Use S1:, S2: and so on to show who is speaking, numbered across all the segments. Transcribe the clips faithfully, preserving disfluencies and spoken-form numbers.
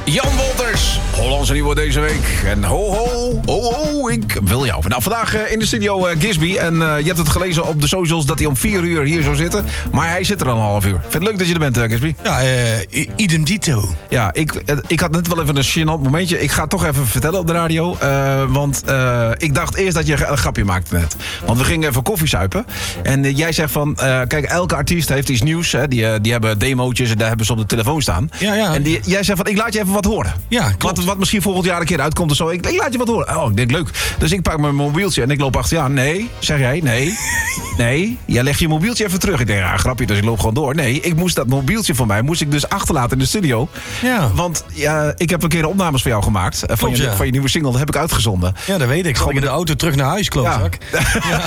S1: Jan Wolters, Hollandse nieuwe deze week. En ho ho, ho ho, ik wil jou. Nou, vandaag uh, in de studio uh, Gisby. En uh, je hebt het gelezen op de socials dat hij om vier uur hier zou zitten. Maar hij zit er al een half uur. Vind het leuk dat je er bent, uh, Gisby?
S2: Ja, uh, idem dito.
S1: Ja, ik, uh, ik had net wel even een gênant momentje. Ik ga het toch even vertellen op de radio. Uh, want uh, ik dacht eerst dat je een grapje maakte net. Want we gingen even koffie suipen. En uh, jij zegt van, uh, kijk, elke artiest heeft iets nieuws. Hè. Die, uh, die hebben demootjes en daar hebben ze op de telefoon staan.
S2: Ja, ja.
S1: En die, jij zegt van, ik laat je even wat horen.
S2: Ja,
S1: wat, wat misschien volgend jaar een keer uitkomt of zo. Ik, ik laat je wat horen. Oh, ik denk leuk. Dus ik pak mijn mobieltje en ik loop achter je aan. Nee, zeg jij, nee. Nee, jij legt je mobieltje even terug. Ik denk, ja, grapje, dus ik loop gewoon door. Nee, ik moest dat mobieltje van mij moest ik dus achterlaten in de studio.
S2: Ja.
S1: Want ja, ik heb een keer opnames voor jou gemaakt. Van,
S2: Klopt,
S1: je,
S2: ja.
S1: van je nieuwe single, dat heb ik uitgezonden.
S2: Ja, dat weet ik. Gewoon met de auto terug naar huis, klootzak.
S1: Ja. Ja.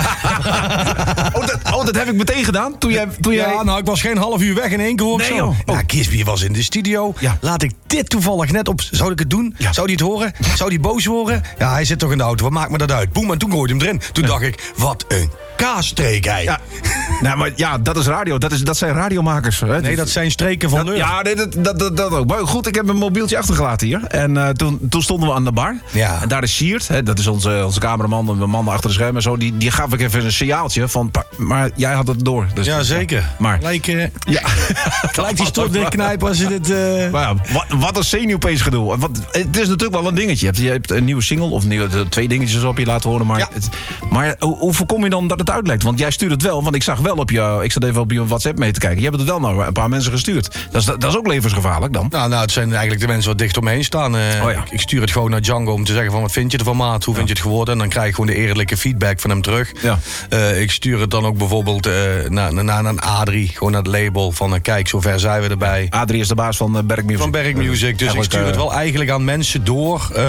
S1: oh, dat, oh, dat heb ik meteen gedaan? Toen jij, toen
S2: Ja,
S1: jij...
S2: nou, ik was geen half uur weg in één keer.
S1: Nee,
S2: zo.
S1: joh. Oh.
S2: Ja, Gisby was in de studio.
S1: Ja.
S2: Laat ik dit toevallig net op... Zou ik het doen?
S1: Ja.
S2: Zou hij het horen? Zou hij boos worden? Ja, hij zit toch in de auto. Wat maakt me dat uit? Boem, en toen gooide hij hem erin. Toen
S1: Ja.
S2: dacht ik, wat een kaasstreek, hij.
S1: Ja. Nou, maar ja, dat is radio. Dat, is, dat zijn radiomakers. Hè.
S2: Nee, dat zijn streken van
S1: Dat-
S2: Leur.
S1: ja, nee, dat, dat, dat, dat ook. Maar goed, ik heb mijn mobieltje achtergelaten hier. En uh, toen, toen stonden we aan de bar.
S2: Ja.
S1: En daar is Siert, hè, dat is onze, onze cameraman, de man achter de schermen en zo. Die, die gaf ik even een signaaltje van, pa- maar jij had het door. Dus,
S2: Ja, zeker.
S1: Maar,
S2: Lijkt, uh,
S1: ja.
S2: lijkt die stort dichtknijpen als je dit... Uh...
S1: Maar ja, wat, wat een zenuwpees gedoe. Want het is natuurlijk wel een dingetje. Je hebt, je hebt een nieuwe single, of nieuwe, twee dingetjes op je laten horen. Maar,
S2: Ja.
S1: het, maar hoe, hoe voorkom je dan dat het uitlekt? Want jij stuurt het wel, want ik zag wel op je... Ik zat even op je WhatsApp mee te kijken. Je hebt het wel naar een paar mensen gestuurd. Dat is, dat is ook levensgevaarlijk dan.
S2: Nou, nou, het zijn eigenlijk de mensen wat dicht om me heen staan. Uh,
S1: Oh ja.
S2: ik, ik stuur het gewoon naar Django om te zeggen van... wat vind je ervan, maat? Hoe vind je het geworden? En dan krijg ik gewoon de eerlijke feedback van hem terug.
S1: Ja.
S2: Uh, ik stuur het dan ook bijvoorbeeld uh, naar, naar, naar een Adrie. Gewoon naar het label van... Uh, kijk, zover zijn we erbij.
S1: Adrie is de baas van uh, Berk Music.
S2: Van Berk Music. Dus ik stuur het wel eigenlijk aan mensen door... Uh,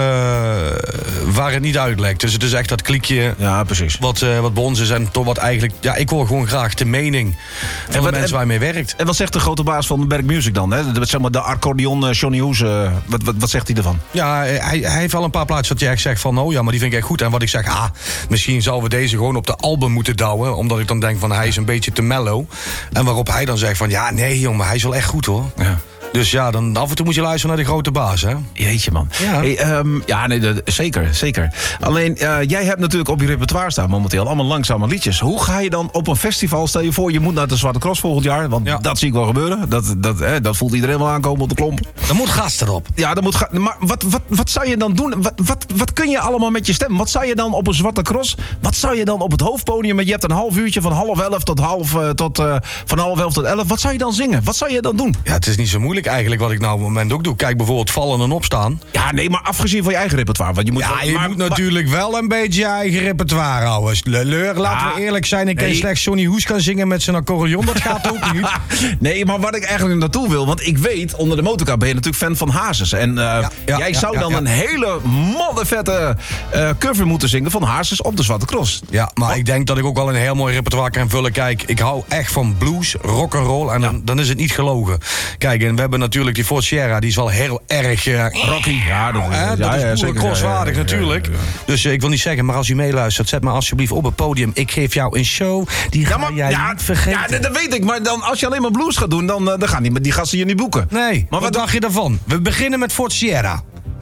S2: waar het niet uitlekt. Dus het is echt dat klikje...
S1: Ja, precies.
S2: Wat, uh, wat bij ons is en toch wat eigenlijk... Ja, ik hoor gewoon graag de mening van de
S1: wat-
S2: mensen
S1: en-
S2: waar je mee werkt.
S1: En wat zegt de grote baas van Berk Music dan? Hè? De, zeg maar de accordeon uh, Johnny Hoes. Uh, wat, wat, wat zegt hij ervan?
S2: Ja, hij, hij heeft wel een paar plaatsen dat je echt zegt van... oh ja, maar die vind ik echt goed. En wat ik zeg, ah, misschien zouden we deze gewoon op de album moeten douwen. Omdat ik dan denk van, hij is een beetje te mellow. En waarop hij dan zegt van, ja, nee jongen, hij is wel echt goed hoor.
S1: Ja.
S2: Dus ja, dan af en toe moet je luisteren naar de grote baas, hè.
S1: Jeetje, man.
S2: Ja.
S1: Hey, um, ja, nee, dat- zeker, zeker. Alleen, uh, jij hebt natuurlijk op je repertoire staan momenteel allemaal langzame liedjes. Hoe ga je dan op een festival, stel je voor, je moet naar de Zwarte Cross volgend jaar, want
S2: Ja.
S1: dat zie ik wel gebeuren. Dat, dat, hè, dat voelt iedereen wel aankomen op de klomp.
S2: Er moet gas erop.
S1: Ja, dat moet ga- maar wat, wat, wat zou je dan doen? Wat, wat, wat kun je allemaal met je stem? Wat zou je dan op een Zwarte Cross? Wat zou je dan op het hoofdpodium? Je hebt een half uurtje van half elf tot half, uh, tot, uh, van half elf tot elf. Wat zou je dan zingen? Wat zou je dan doen?
S2: Ja, het is niet zo moeilijk eigenlijk wat ik nou op het moment ook doe. Kijk bijvoorbeeld vallen en opstaan.
S1: Ja, nee, maar afgezien van je eigen repertoire. Want je moet
S2: Ja, je
S1: maar-
S2: moet natuurlijk wel een beetje je eigen repertoire houden. Leur, laten
S1: Ja,
S2: we eerlijk zijn. Ik
S1: nee.
S2: kan slechts Johnny Hoes gaan zingen met zijn accordeon. Dat gaat ook niet.
S1: Nee, maar wat ik eigenlijk naartoe wil... want ik weet, onder de motorkap ben je natuurlijk fan van Hazes. En uh,
S2: ja,
S1: jij
S2: ja,
S1: zou
S2: ja,
S1: dan
S2: ja.
S1: een hele moddervette uh, cover moeten zingen... van Hazes op de Zwarte Cross.
S2: Ja, maar ik denk dat ik ook wel een heel mooi repertoire kan vullen. Kijk, ik hou echt van blues, rock'n'roll en dan, dan is het niet gelogen. Kijk, en we hebben natuurlijk die Ford Sierra, die is wel heel erg... Uh,
S1: Rocky. Ja, dat,
S2: hè, dat
S1: ja, ja,
S2: is
S1: zeker.
S2: boeren crosswaardig
S1: Ja, ja, ja,
S2: natuurlijk.
S1: ja, ja.
S2: Dus uh, ik wil niet zeggen, maar als u meeluistert... zet me alsjeblieft op het podium. Ik geef jou een show, die ga
S1: Ja, maar,
S2: jij
S1: ja,
S2: niet vergeten.
S1: ja, dat, dat weet ik. Maar dan, als je alleen maar blues gaat doen... dan, uh, dan gaan die, die gasten je niet boeken.
S2: Nee, maar
S1: Maar
S2: wat
S1: wat-
S2: dacht je daarvan? We beginnen met Ford Sierra.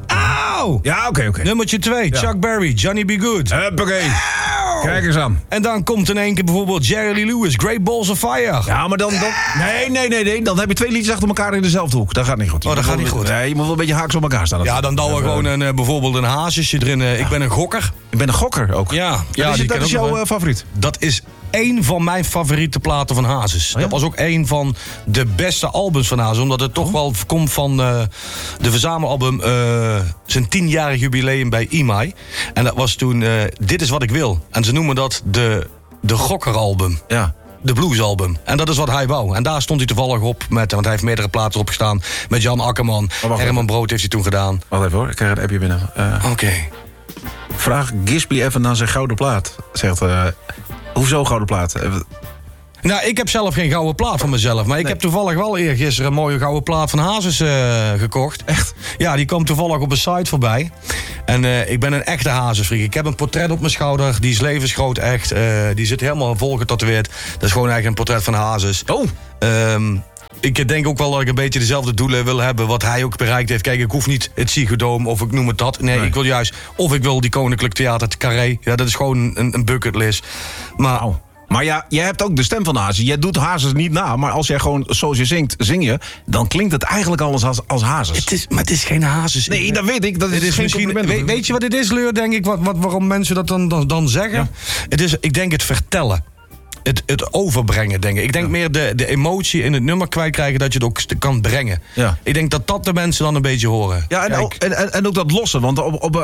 S2: Auw!
S1: Ja, oké, oké.
S2: Nummertje twee,
S1: Ja.
S2: Chuck Berry, Johnny B. Good.
S1: Huppakee.
S2: Auw!
S1: Kijk eens aan.
S2: En dan komt in één keer bijvoorbeeld Jerry Lee Lewis, Great Balls of Fire.
S1: Ja, maar dan, dan... Nee, nee, nee, nee. Dan heb je twee liedjes achter elkaar in dezelfde hoek. Dat gaat niet goed. Je
S2: Oh, dat
S1: moet
S2: gaat
S1: wel-
S2: niet goed.
S1: Nee, je moet wel een beetje haaks op elkaar staan.
S2: Ja, dan douwen we gewoon een, uh, bijvoorbeeld een hazesje erin. Uh, Ik ben een gokker.
S1: Ik ben een gokker ook.
S2: Ja,
S1: Ja, dat is, dat is jouw uh, favoriet.
S2: Dat is één van mijn favoriete platen van Hazes.
S1: ja?
S2: Dat was ook één van de beste albums van Hazes. Omdat het toch wel komt van uh, de verzamelalbum... Uh, zijn tienjarig jubileum bij I M A I. En dat was toen uh, Dit is wat ik wil. En ze noemen dat de, de gokkeralbum.
S1: Ja.
S2: De bluesalbum. En dat is wat hij wou. En daar stond hij toevallig op met... want hij heeft meerdere platen opgestaan. Met Jan Akkerman.
S1: wacht
S2: Herman
S1: even.
S2: Brood heeft hij toen gedaan.
S1: Wacht even hoor, ik krijg een appje binnen. Uh,
S2: Oké. Okay.
S1: vraag Gisby even naar zijn gouden plaat. Zegt, uh, hoezo gouden plaat? Uh,
S2: Nou, ik heb zelf geen gouden plaat van mezelf. Maar ik
S1: Nee.
S2: heb toevallig wel eergisteren een mooie gouden plaat van Hazes uh, gekocht.
S1: Echt?
S2: Ja, die kwam toevallig op een site voorbij. En uh, ik ben een echte Hazesfreak. Ik heb een portret op mijn schouder. Die is levensgroot echt. Uh, die zit helemaal vol getatoeëerd. Dat is gewoon eigenlijk een portret van Hazes.
S1: Oh.
S2: Um, ik denk ook wel dat ik een beetje dezelfde doelen wil hebben wat hij ook bereikt heeft. Kijk, ik hoef niet het Ziggo Dome of ik noem het dat. Nee, nee. Ik wil juist, of ik wil die Koninklijk Theater, het Carré. Ja, dat is gewoon een, een bucketlist. Maar...
S1: Oh. Maar ja, jij hebt ook de stem van Hazes. Jij doet Hazes niet na, maar als jij gewoon zoals je zingt, zing je... dan klinkt het eigenlijk alles als, als Hazes.
S2: Het is, maar het is geen Hazes.
S1: Nee, dat weet ik. Dat is,
S2: het is
S1: geen
S2: misschien,
S1: compliment.
S2: weet, weet je wat het is, Leur, denk ik? Wat, wat, waarom mensen dat dan, dan, dan zeggen? Ja. Het is, ik denk het vertellen. Het, het overbrengen, denk ik. Ik denk ja. meer de, de emotie in het nummer kwijtkrijgen... dat je het ook kan brengen. Ja. Ik denk dat dat de mensen dan een beetje horen.
S1: Ja, en, ook, en, en ook dat lossen. Want op, op